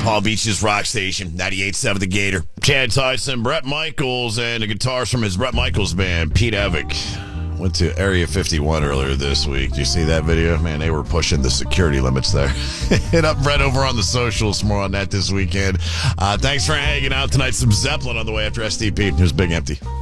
Palm Beach's Rock Station, 98.7 The Gator. Chad Tyson, Bret Michaels, and the guitars from his Bret Michaels band, Pete Evick. Went to Area 51 earlier this week. Do you see that video? Man, they were pushing the security limits there. Hit up Brett over on the socials. More on that this weekend. Thanks for hanging out tonight. Some Zeppelin on the way after SDP. Here's Big Empty.